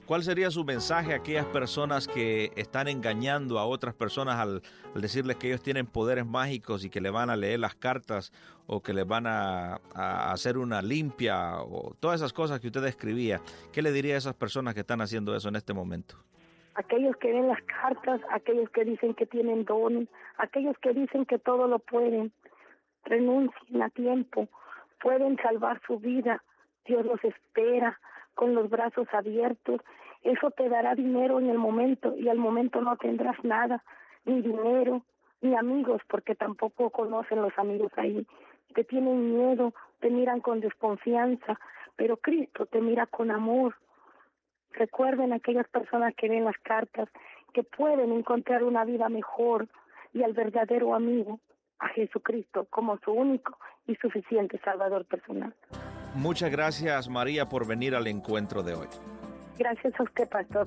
¿Cuál sería su mensaje a aquellas personas que están engañando a otras personas al decirles que ellos tienen poderes mágicos y que le van a leer las cartas o que les van a hacer una limpia o todas esas cosas que usted describía? ¿Qué le diría a esas personas que están haciendo eso en este momento? Aquellos que ven las cartas, aquellos que dicen que tienen don, aquellos que dicen que todo lo pueden, renuncien a tiempo, pueden salvar su vida. Dios los espera con los brazos abiertos. Eso te dará dinero en el momento y al momento no tendrás nada, ni dinero, ni amigos, porque tampoco conocen los amigos ahí. Te tienen miedo, te miran con desconfianza, pero Cristo te mira con amor. Recuerden aquellas personas que ven las cartas que pueden encontrar una vida mejor y al verdadero amigo, a Jesucristo, como su único y suficiente Salvador personal. Muchas gracias, María, por venir al encuentro de hoy. Gracias a usted, pastor.